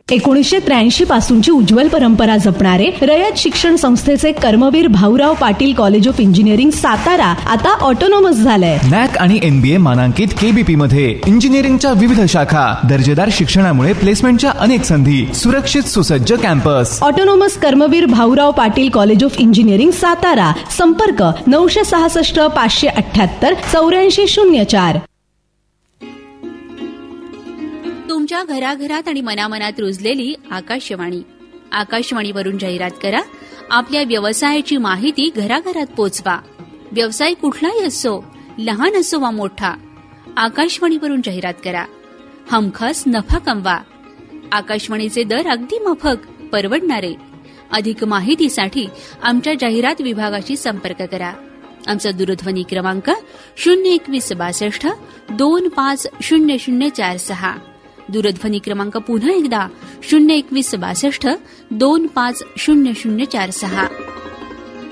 1983 पासूनची उज्ज्वल परंपरा जपणारे रयत शिक्षण संस्थेचे Karmaveer Bhaurao Patil college of engineering Satara आता ऑटोनॉमस झालंय. नॅक आणि NBA मानांकित KBP मध्ये इंजिनिअरिंगच्या विविध शाखा, दर्जेदार शिक्षणामुळे प्लेसमेंटच्या अनेक संधी, सुरक्षित सुसज्ज campus. Autonomous Karmaveer Bhaurao Patil college of engineering Satara. संपर्क 966 578 8404. तुमच्या घराघरात आणि मनामनात रुजलेली आकाशवाणी. आकाशवाणीवरून जाहिरात करा. आपल्या व्यवसायाची माहिती घराघरात पोचवा. व्यवसाय कुठलाही असो, लहान असो वा मोठा, आकाशवाणीवरून जाहिरात करा. हमखास नफा कमवा. आकाशवाणीचे दर अगदी माफक, परवडणारे. अधिक माहितीसाठी आमच्या जाहिरात विभागाशी संपर्क करा. आमचा दूरध्वनी क्रमांक 02162 250046. दूरध्वनी क्रमांक पुन्हा एकदा 02162 250046.